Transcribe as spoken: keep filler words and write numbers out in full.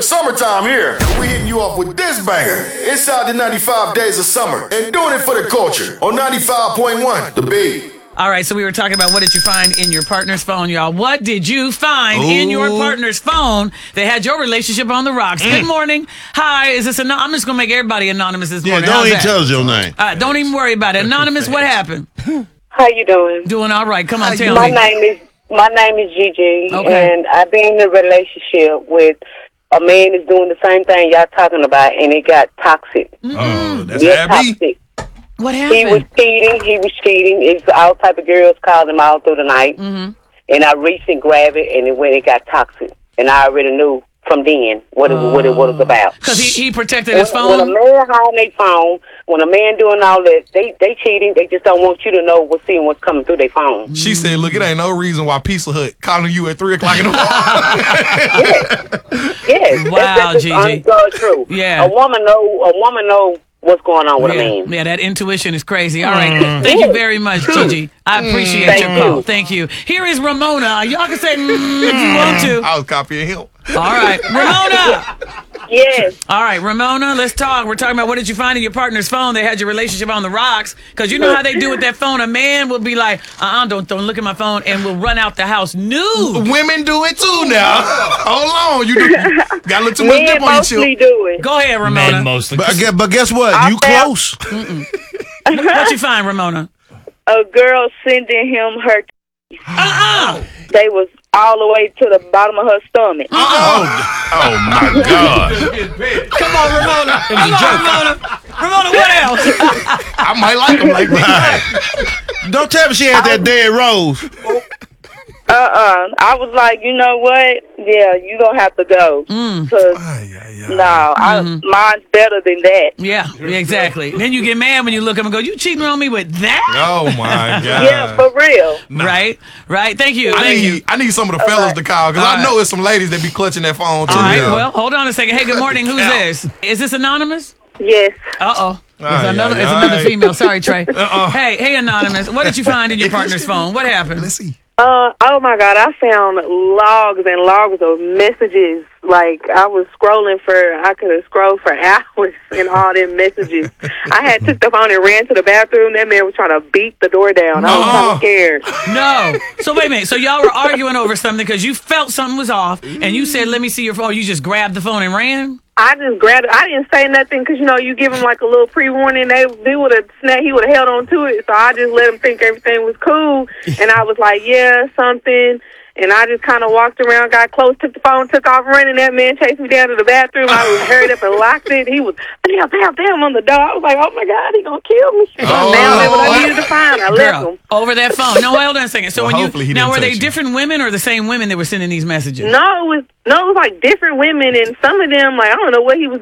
it's summertime here. We hitting you off with this banger. Inside the ninety-five Days of Summer. And doing it for the culture. On ninety-five point one, The Beat. All right, so we were talking about what did you find in your partner's phone, y'all. What did you find Ooh. in your partner's phone that had your relationship on the rocks? Mm. Good morning. Hi, is this anonymous? I'm just going to make everybody anonymous this morning. Yeah, don't How's even that? tell us your name. All right, don't even worry about it. Anonymous, what happened? How you doing? Doing all right. Come on, tell my me. My name is my name is Gigi, okay. and I've been in a relationship with a man is doing the same thing y'all talking about, and it got toxic. Mm-hmm. Oh, that's yeah, Abby? toxic. What happened? He was cheating. He was cheating. It's all type of girls called him all through the night. Mm-hmm. And I reached and grabbed it, and it when it got toxic, and I already knew from then what it, oh. what it was about. Because he, he protected when, his phone? When a man hiding their phone, when a man doing all that, they they cheating. They just don't want you to know what's seeing what's coming through their phone. She said, "Look, it ain't no reason why Pizza Hut calling you at three o'clock in the morning." yes, yes. Wow, that's, that's Gigi. That's true. Yeah, a woman know. A woman know. What's going on with yeah. a man? Yeah, that intuition is crazy. All right. Mm. Thank you very much, Gigi. I appreciate Thank your you. call. Thank you. Here is Ramona. Y'all can say mm, if you want to. I was copying him. All right. Ramona. Yes. All right, Ramona, let's talk. We're talking about what did you find in your partner's phone that had your relationship on the rocks? Because you know how they do with that phone. A man will be like, uh-uh, don't, don't look at my phone, and will run out the house nude. Women do it too now. Hold on. You do, got a little too much Men dip on your mostly chip. do it. Go ahead, Ramona. Men mostly. But, gue- but guess what? I you found- close. What you find, Ramona? A girl sending him her. Uh-uh. They was all the way to the bottom of her stomach. Oh, oh my God. Come on, Ramona. Come on, Ramona. Ramona, what else? I might like him like that. Don't tell me she had that dead rose. Uh-uh. I was like, you know what? Yeah, you don't have to go. Mm. Cause Ay, ay, ay. no, I, Mm-hmm. mine's better than that. Yeah, exactly. Then you get mad when you look at him and go, you cheating on me with that? Oh my God. Yeah, for real. Right, right. Thank you. I Thank need you. I need some of the fellas right. to call because All I right. know it's some ladies that be clutching that phone too. All right, yeah. well, hold on a second. Hey, good morning. Who's this? Is this anonymous? Yes. Uh-oh. It's Aye, another, aye, it's aye. another female. Sorry, Trey. Uh-uh. Hey, hey, anonymous. What did you find in your partner's phone? What happened? Let's see. Uh, oh my God, I found logs and logs of messages. Like, I was scrolling for, I could have scrolled for hours and all them messages. I had took the phone and ran to the bathroom. That man was trying to beat the door down. I was kind of scared. No. So wait a minute. So y'all were arguing over something because you felt something was off, and you said, let me see your phone. You just grabbed the phone and ran? I just grabbed it. I didn't say nothing because, you know, you give him like a little pre-warning. They, they would have snapped. He would have held on to it. So I just let him think everything was cool. And I was like, yeah, something. And I just kind of walked around, got close, took the phone, took off running. That man chased me down to the bathroom. I was hurried up and locked it. He was, bam, bam, bam on the door. I was like, oh, my God, he going to kill me. Oh, now that's what I needed to find. I left Girl, him. over that phone. No, hold on a second. So Well, when hopefully he you now didn't were they touch you. different women or the same women that were sending these messages? No, it was, no, it was like different women. And some of them, like, I don't know what he was